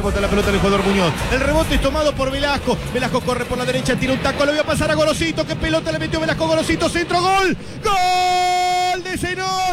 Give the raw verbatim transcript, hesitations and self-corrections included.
rebota la pelota del jugador Muñoz. El rebote es tomado por Velasco. Velasco corre por la derecha, tira un taco, le voy a pasar a Golosito. ¿Qué pelota le metió Velasco? Golosito, centro, gol. ¡Gol de Zenón!